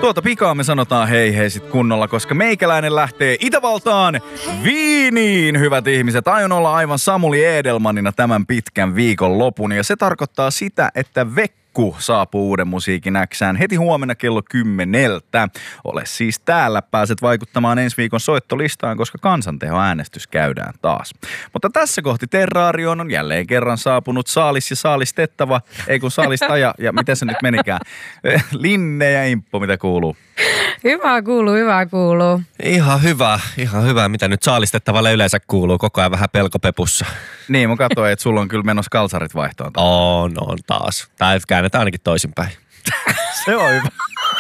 Tuota pikaa me sanotaan hei sit kunnolla, koska meikäläinen lähtee Itävaltaan Viiniin, hyvät ihmiset. Aion olla aivan Samuli Edelmanina tämän pitkän viikon lopun ja se tarkoittaa sitä, että Vekku saapuu uuden musiikin X:ään heti huomenna kello 10. Ole siis täällä, pääset vaikuttamaan ensi viikon soittolistaan, koska kansantehoäänestys käydään taas. Mutta tässä kohti Terraarioon on jälleen kerran saapunut saalis ja saalistettava, ei kun saalistaja, ja miten se nyt menikään, Linne ja Imppo, mitä kuuluu? Hyvä kuuluu. Ihan hyvä. Mitä nyt saalistettavalle yleensä kuuluu? Koko ajan vähän pelkopepussa. Niin, mä katsoin, että sulla on kyllä menossa kalsarit vaihtoon. On taas. Tai käännetään ainakin toisinpäin. Se on hyvä.